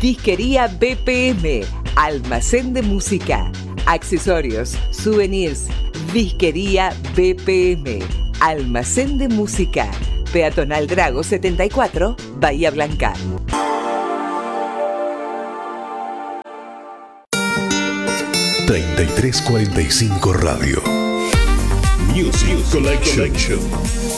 Disquería BPM, almacén de música, accesorios, souvenirs. Disquería BPM, almacén de música, Peatonal Drago 74, Bahía Blanca. ...3345 Radio Music Collection.